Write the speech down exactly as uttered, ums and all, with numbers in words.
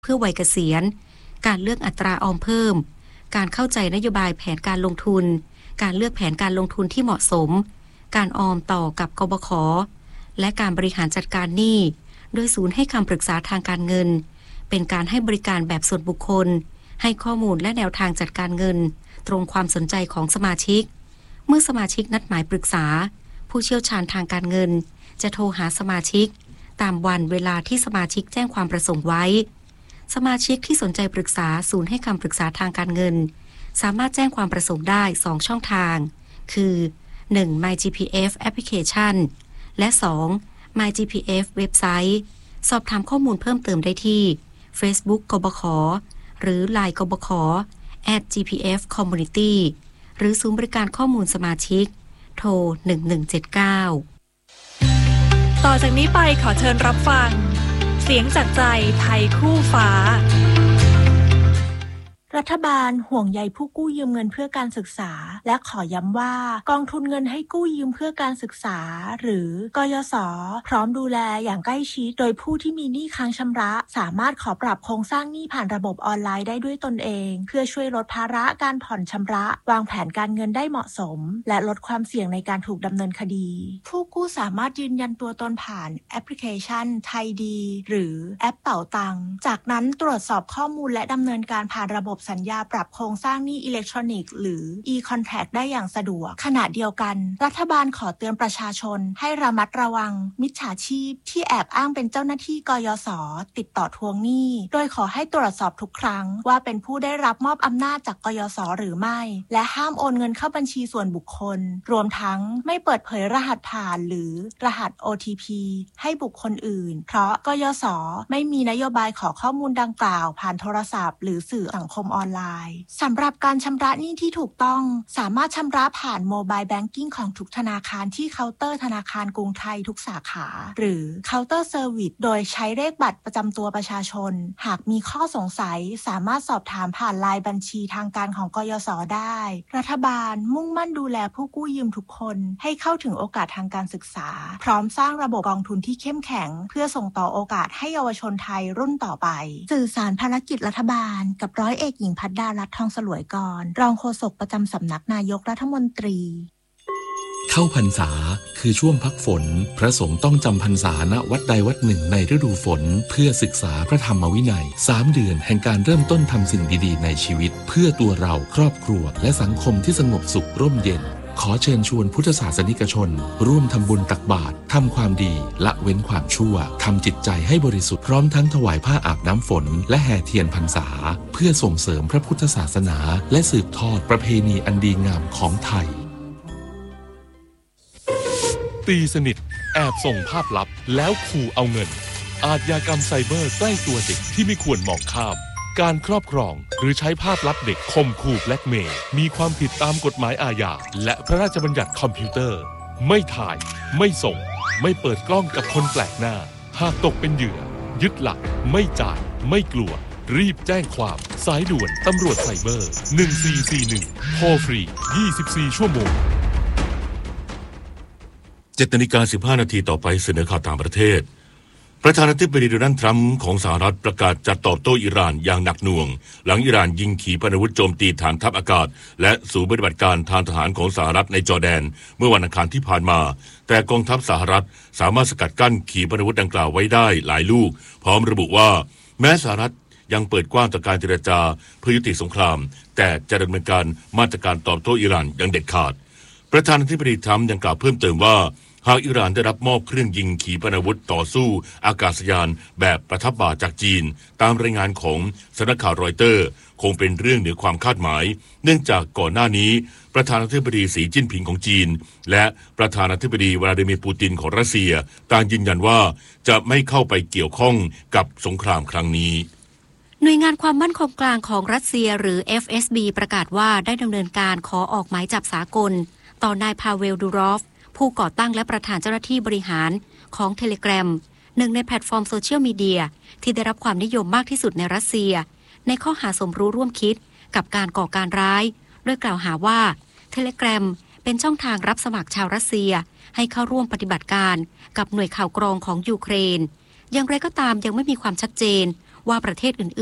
เพื่อวัยเกษียณการเลือกอัตราออมเพิ่มการเข้าใจนโยบายแผนการลงทุนการเลือกแผนการลงทุนที่เหมาะสมการออมต่อกับกบข.และการบริหารจัดการหนี้โดยศูนย์ให้คำปรึกษาทางการเงินเป็นการให้บริการแบบส่วนบุคคลให้ข้อมูลและแนวทางจัดการเงินตรงความสนใจของสมาชิกเมื่อสมาชิกนัดหมายปรึกษาผู้เชี่ยวชาญทางการเงินจะโทรหาสมาชิกตามวันเวลาที่สมาชิกแจ้งความประสงค์ไว้สมาชิกที่สนใจปรึกษาศูนย์ให้คำปรึกษาทางการเงินสามารถแจ้งความประสงค์ได้สองช่องทางคือ หนึ่ง มาย จี พี เอฟ แอปพลิเคชัน และ สอง มาย จี พี เอฟ เว็บไซต์สอบถามข้อมูลเพิ่มเติมได้ที่ Facebook กบข.หรือ ไลน์ กบข. แอท จี พี เอฟ คอมมูนิตี้ หรือศูนย์บริการข้อมูลสมาชิกโทรหนึ่งหนึ่งเจ็ดเก้าต่อจากนี้ไปขอเชิญรับฟังเสียงจากใจไทยคู่ฟ้ารัฐบาลห่วงใยผู้กู้ยืมเงินเพื่อการศึกษาและขอย้ำว่ากองทุนเงินให้กู้ยืมเพื่อการศึกษาหรือกยศ.พร้อมดูแลอย่างใกล้ชิดโดยผู้ที่มีหนี้ค้างชำระสามารถขอปรับโครงสร้างหนี้ผ่านระบบออนไลน์ได้ด้วยตนเองเพื่อช่วยลดภาระการผ่อนชำระวางแผนการเงินได้เหมาะสมและลดความเสี่ยงในการถูกดำเนินคดีผู้กู้สามารถยืนยันตัวตนผ่านแอปพลิเคชันไทยดีหรือแอปเป๋าตังค์จากนั้นตรวจสอบข้อมูลและดำเนินการผ่านระบบสัญญาปรับโครงสร้างหนี้อิเล็กทรอนิกส์หรือ e-contract ได้อย่างสะดวกขณะเดียวกันรัฐบาลขอเตือนประชาชนให้ระมัดระวังมิจฉาชีพที่แอบอ้างเป็นเจ้าหน้าที่กยศ.ติดต่อทวงหนี้โดยขอให้ตรวจสอบทุกครั้งว่าเป็นผู้ได้รับมอบอำนาจจากกยศ.หรือไม่และห้ามโอนเงินเข้าบัญชีส่วนบุคคลรวมทั้งไม่เปิดเผยรหัสผ่านหรือรหัส โอ ที พี ให้บุคคลอื่นเพราะกยศ.ไม่มีนโยบายขอข้อมูลดังกล่าวผ่านโทรศัพท์หรือสื่อสังคมออนไลน์สำหรับการชำระหนี้ที่ถูกต้องสามารถชำระผ่านโมบายแบงกิ้งของทุกธนาคารที่เคาน์เตอร์ธนาคารกรุงไทยทุกสาขาหรือเคาน์เตอร์เซอร์วิสโดยใช้เลขบัตรประจำตัวประชาชนหากมีข้อสงสัยสามารถสอบถามผ่านไลน์บัญชีทางการของกยศ.ได้รัฐบาลมุ่งมั่นดูแลผู้กู้ยืมทุกคนให้เข้าถึงโอกาสทางการศึกษาพร้อมสร้างระบบกองทุนที่เข้มแข็งเพื่อส่งต่อโอกาสให้เยาวชนไทยรุ่นต่อไปสื่อสารภารกิจรัฐบาลกับร้อยเอกหญิงพัดดารัตน์ทองสลวยกรรองโฆษกประจำสำนักนายกรัฐมนตรีเข้าพรรษาคือช่วงพักฝนพระสงฆ์ต้องจำพรรษาณวัดใดวัดหนึ่งในฤดูฝนเพื่อศึกษาพระธรรมวินัยสามเดือนแห่งการเริ่มต้นทำสิ่งดีๆในชีวิตเพื่อตัวเราครอบครัวและสังคมที่สงบสุขร่มเย็นขอเชิญชวนพุทธศาสนิกชนร่วมทำบุญตักบาตรทำความดีละเว้นความชั่วทำจิตใจให้บริสุทธิ์พร้อมทั้งถวายผ้าอาบน้ำฝนและแห่เทียนพรรษาเพื่อส่งเสริมพระพุทธศาสนาและสืบทอดประเพณีอันดีงามของไทยตีสนิทแอบส่งภาพลับแล้วขู่เอาเงินอาชญากรรมไซเบอร์ใกล้ตัวเด็กที่ไม่ควรมองข้ามการครอบครองหรือใช้ภาพลับเด็กข่มขู่แบล็กเมย์มีความผิดตามกฎหมายอาญาและพระราชบัญญัติคอมพิวเตอร์ไม่ถ่ายไม่ส่งไม่เปิดกล้องกับคนแปลกหน้าหากตกเป็นเหยื่อยึดหลักไม่จ่ายไม่กลัวรีบแจ้งความสายด่วนตำรวจไซเบอร์หนึ่งสี่สี่หนึ่งโทรฟรียี่สิบสี่ชั่วโมงเจ็ดนาฬิกาสิบห้านาทีต่อไปเสนอข่าวต่างประเทศประธานาธิบดีโดนัลด์ทรัมป์ของสหรัฐประกาศจะตอบโต้อิหร่านอย่างหนักหน่วงหลังอิหร่านยิงขีปนาวุธโจมตีฐานทัพอากาศและศูนย์ปฏิบัติการทางทหารของสหรัฐในจอร์แดนเมื่อวันอังคารที่ผ่านมาแต่กองทัพสหรัฐสามารถสกัดกั้นขีปนาวุธดังกล่าวไว้ได้หลายลูกพร้อมระบุว่าแม้สหรัฐยังเปิดกว้างต่อการเจรจาเพื่อยุติสงครามแต่จะดำเนินการมาตรการตอบโต้อิหร่านอย่างเด็ดขาดประธานาธิบดีทรัมป์ยังกล่าวเพิ่มเติมว่าหากอิหร่านได้รับมอบเครื่องยิงขีปนาวุธต่อสู้อากาศยานแบบประทับบ่าจากจีนตามรายงานของสำนักข่าวรอยเตอร์คงเป็นเรื่องเหนือความคาดหมายเนื่องจากก่อนหน้านี้ประธานาธิบดีสีจิ้นผิงของจีนและประธานาธิบดีวลาดิเมียร์ปูตินของรัสเซียต่างยืนยันว่าจะไม่เข้าไปเกี่ยวข้องกับสงครามครั้งนี้หน่วยงานความมั่นคงกลางของรัสเซียหรือ เอฟ เอส บี ประกาศว่าได้ดำเนินการขอออกหมายจับสากลต่อนายพาเวลดูรอฟผู้ก่อตั้งและประธานเจ้าหน้าที่บริหารของ Telegram หนึ่งในแพลตฟอร์มโซเชียลมีเดียที่ได้รับความนิยมมากที่สุดในรัสเซียในข้อหาสมรู้ร่วมคิดกับการก่อการร้ายโดยกล่าวหาว่า Telegram เป็นช่องทางรับสมัครชาวรัสเซียให้เข้าร่วมปฏิบัติการกับหน่วยข่าวกรองของยูเครนอย่างไรก็ตามยังไม่มีความชัดเจนว่าประเทศอื่น